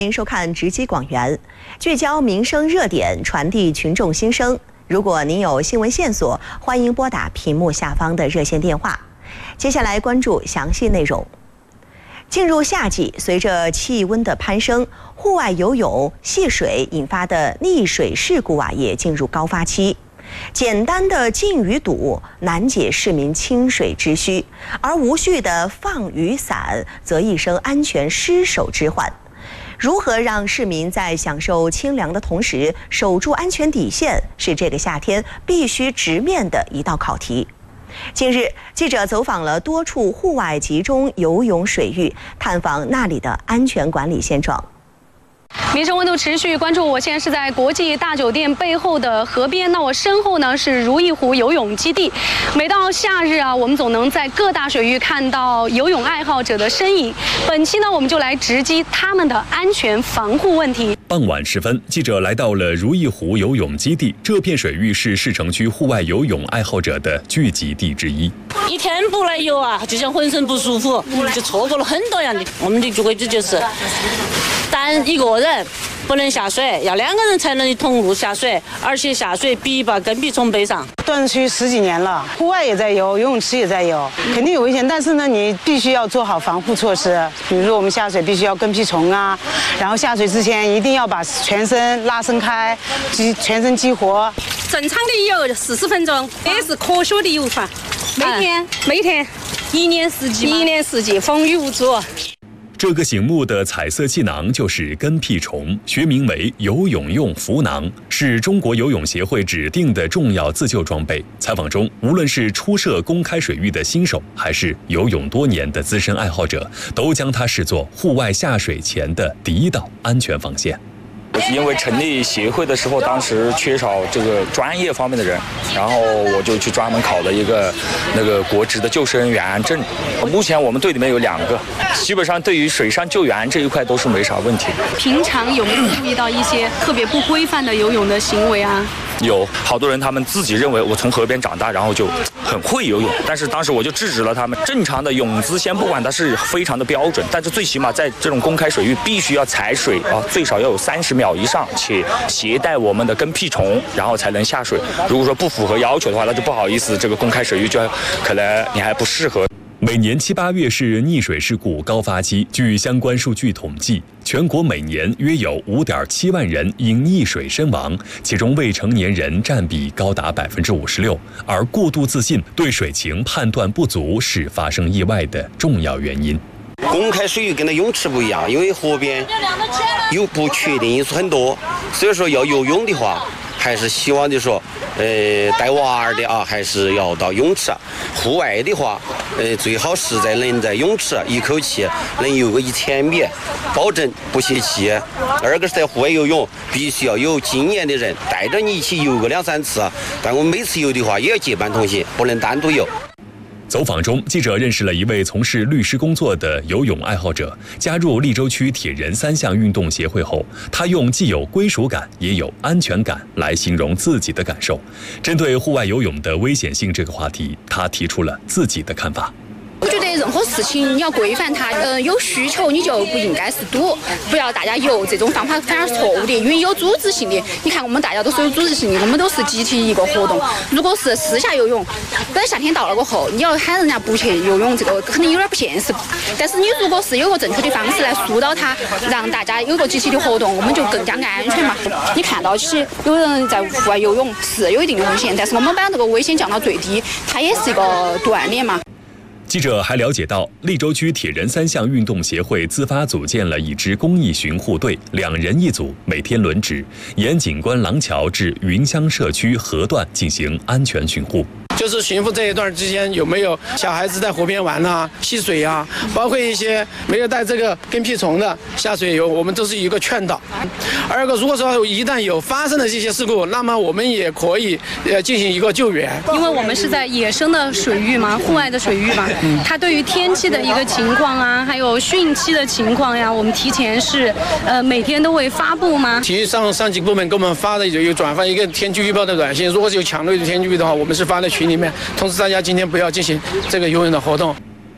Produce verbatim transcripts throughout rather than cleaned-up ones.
欢迎收看直击广元，聚焦民生热点，传递群众心声。如果您有新闻线索，欢迎拨打屏幕下方的热线电话。接下来关注详细内容。进入夏季，随着气温的攀升，户外游泳、戏水引发的溺水事故啊，也进入高发期。简单的禁渔堵难解市民清水之需，而无序的放雨伞则一生安全失守之患。如何让市民在享受清凉的同时守住安全底线，是这个夏天必须直面的一道考题。近日，记者走访了多处户外集中游泳水域，探访那里的安全管理现状。 民生温度持续关注，我现在是在国际大酒店背后的河边，那我身后呢是如意湖游泳基地。每到夏日啊，我们总能在各大水域看到游泳爱好者的身影。本期呢，我们就来直击他们的安全防护问题。 傍晚时分，记者来到了如意湖游泳基地，这片水域是市城区户外游泳爱好者的聚集地之一。 一天不来游啊，就像浑身不舒服，就错过了很多样的。我们的规矩就是，单一个人不能下水，要两个人才能同路下水，而且下水必把跟屁虫背上。 断区十几年了，户外也在游，游泳池也在游，肯定有危险。但是呢，你必须要做好防护措施，比如说我们下水必须要跟屁虫啊，然后下水之前一定要把全身拉伸开，激全身激活。 正常的游四十分钟，这是科学的游法，每天、嗯、每天，一年四季，一年四季风雨无阻。 这个醒目的彩色气囊就是跟屁虫，学名为游泳用浮囊，是中国游泳协会指定的重要自救装备。采访中，无论是初涉公开水域的新手，还是游泳多年的资深爱好者，都将它视作户外下水前的第一道安全防线。 因为成立协会的时候，当时缺少这个专业方面的人，然后我就去专门考了一个那个国职的救生员证。目前我们队里面有两个，基本上对于水上救援这一块都是没啥问题。 平常有没有注意到一些特别不规范的游泳的行为啊？ 有好多人，他们自己认为我从河边长大，然后就很会游泳，但是当时我就制止了他们。正常的泳姿先不管它是非常的标准，但是最起码在这种公开水域必须要踩水啊，最少要有三十秒以上，且携带我们的跟屁虫，然后才能下水。如果说不符合要求的话，那就不好意思，这个公开水域就可能你还不适合。 每年七八月是溺水事故高发期，据相关数据统计，全国每年约有 五点七万人因溺水身亡，其中未成年人占比高达 百分之五十六， 而过度自信、对水情判断不足是发生意外的重要原因。 公开水域跟那泳池不一样，因为河边有不确定因素很多，所以说要游泳的话，还是希望就说，呃，带娃儿的啊，还是要到泳池。户外的话，呃，最好是在能在泳池一口气能游个一千米，保证不泄气。二个是在户外游泳，必须要有经验的人带着你一起游个两三次。但我每次游的话，也要结伴同行，不能单独游。 走访中，记者认识了一位从事律师工作的游泳爱好者。加入利州区铁人三项运动协会后，他用既有归属感也有安全感来形容自己的感受。针对户外游泳的危险性这个话题，他提出了自己的看法。 我觉得任何事情你要规范它，呃，有需求你就不应该是赌，不要大家游这种方法反而是错误的，因为有组织性的。你看我们大家都是有组织性的，我们都是集体一个活动。如果是私下游泳，等夏天到了过后，你要喊人家不去游泳，这个肯定有点不现实。但是你如果是有个正确的方式来疏导它，让大家有个集体的活动，我们就更加安全嘛。你看到起有人在户外游泳是有一定的危险，但是我们把这个危险降到最低，它也是一个锻炼嘛。 记者还了解到，利州区铁人三项运动协会自发组建了一支公益巡护队，两人一组，每天轮值，沿景观廊桥至云乡社区河段进行安全巡护。 就是巡抚这一段之间有没有小孩子在湖边玩啊、戏水啊，包括一些没有带这个跟屁虫的下水游，我们都是一个劝导。二个，如果说一旦有发生的这些事故，那么我们也可以呃进行一个救援。 因为我们是在野生的水域嘛，户外的水域嘛，它对于天气的一个情况啊，还有汛期的情况呀，我们提前是呃每天都会发布吗？ 体育上上级部门给我们发的有转发一个天气预报的短信，如果是有强烈的天气预报的话，我们是发在群里面通知大家今天不要进行这个游泳的活动。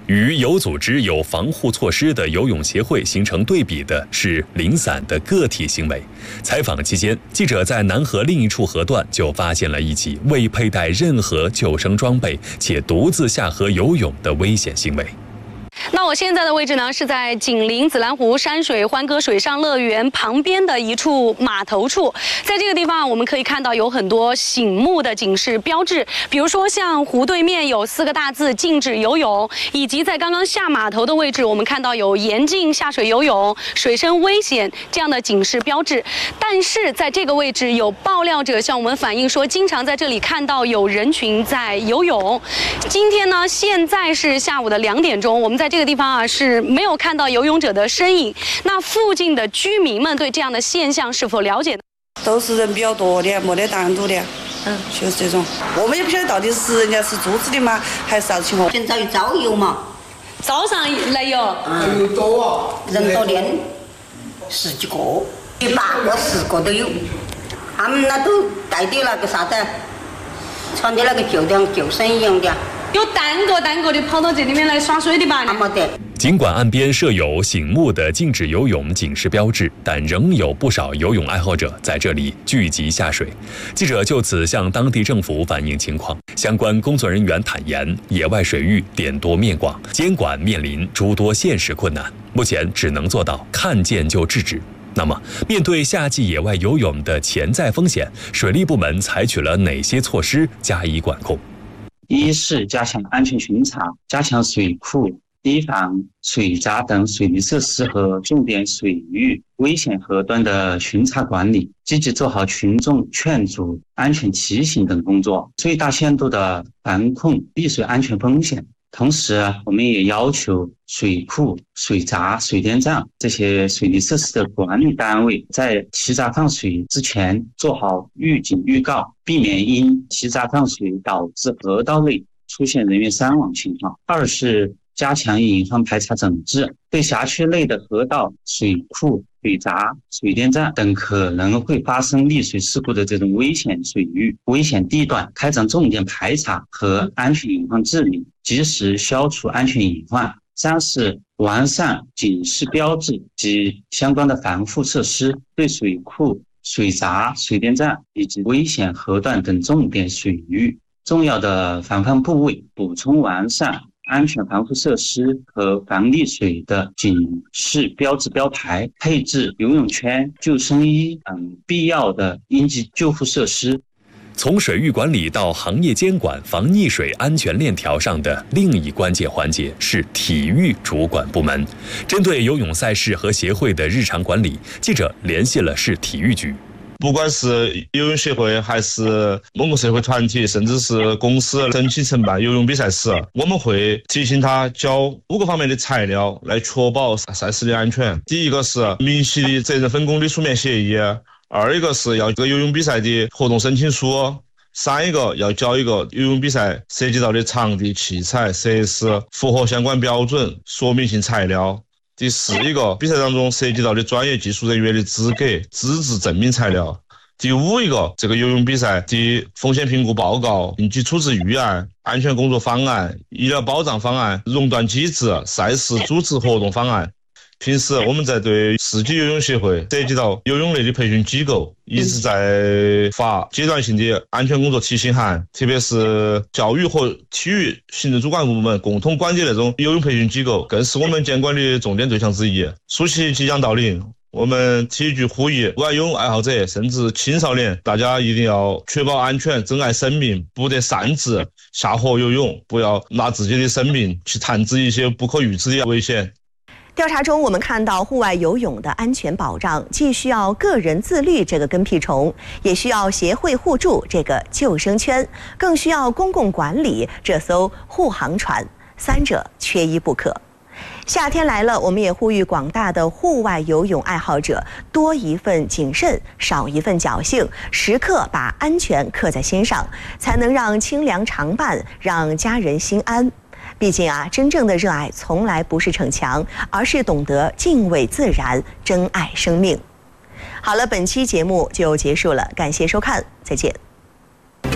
与有组织、有防护措施的游泳协会形成对比的是零散的个体行为。采访期间，记者在南河另一处河段就发现了一起未佩戴任何救生装备且独自下河游泳的危险行为。 那我现在的位置呢，是在紧邻紫兰湖山水欢歌水上乐园旁边的一处码头处。在这个地方，我们可以看到有很多醒目的警示标志，比如说像湖对面有四个大字“禁止游泳”，以及在刚刚下码头的位置，我们看到有严禁下水游泳、水深危险这样的警示标志。但是在这个位置，有爆料者向我们反映说，经常在这里看到有人群在游泳。今天呢，现在是下午的两点钟，我们在这个地方啊是没有看到游泳者的身影。那附近的居民们对这样的现象是否了解呢？ 都是人比较多的，没得单独的，嗯，就是这种。我们也不晓得到底是人家是组织的吗，还是啥子情况。 现在有早游嘛， 早上来游， 嗯，多啊，人多的十几个，一八个、十个都有。他们那都带的那个啥子，穿的那个救像救生一样的。 有单个单个的跑到这里面来耍水的吧？ 没得。 尽管岸边设有醒目的禁止游泳警示标志，但仍有不少游泳爱好者在这里聚集下水。记者就此向当地政府反映情况，相关工作人员坦言，野外水域点多面广，监管面临诸多现实困难，目前只能做到看见就制止。那么，面对夏季野外游泳的潜在风险，水利部门采取了哪些措施加以管控？ 一是加强安全巡查，加强水库、堤防、水闸等水利设施和重点水域危险河段的巡查管理，积极做好群众劝阻、安全骑行等工作，最大限度的防控溺水安全风险。同时，我们也要求水库、水闸、水电站这些水利设施的管理单位在欺闸放水之前做好预警预告，避免因欺闸放水导致河道内出现人员伤亡情况。二是加强隐患排查整治，对辖区内的河道、水库、水闸、水电站等可能会发生溺水事故的这种危险水域、危险地段开展重点排查和安全隐患治理，及时消除安全隐患。三是完善警示标志及相关的防护设施，对水库、水闸、水电站以及危险河段等重点水域、重要的防范部位补充完善安全防护设施和防溺水的警示标志标牌，配置游泳圈、救生衣等必要的应急救护设施。 从水域管理到行业监管防溺水安全链条上的另一关键环节是体育主管部门。针对游泳赛事和协会的日常管理，记者联系了市体育局。 不管是游泳协会还是某个社会团体，甚至是公司申请承办游泳比赛时，我们会提醒他交五个方面的材料来确保赛事的安全。第一个是明晰的责任分工的书面协议，二一个是要这个游泳比赛的活动申请书，三一个要交一个游泳比赛涉及到的场地、器材、设施符合相关标准说明性材料。第四一个，比赛当中涉及到的专业技术人员的资格、资质证明材料。第五一个，这个游泳比赛的风险评估报告、应急处置预案、安全工作方案、医疗保障方案、熔断机制、赛事组织活动方案。平时我们在对市级游泳协会涉及到游泳类的培训机构，一直在发阶段性的安全工作提醒函，特别是教育和体育行政主管部门共同管理那种游泳培训机构，更是我们监管的重点对象之一。暑期即将到临，我们体育局呼吁户外游泳爱好者甚至青少年，大家一定要确保安全，珍爱生命，不得擅自下河游泳，不要拿自己的生命去探知一些不可预知的危险。 调查中，我们看到户外游泳的安全保障既需要个人自律这个跟屁虫，也需要协会互助这个救生圈，更需要公共管理这艘护航船，三者缺一不可。夏天来了，我们也呼吁广大的户外游泳爱好者多一份谨慎，少一份侥幸，时刻把安全刻在心上，才能让清凉常伴，让家人心安。毕竟啊，真正的热爱从来不是逞强，而是懂得敬畏自然，珍爱生命。好了，本期节目就结束了，感谢收看，再见。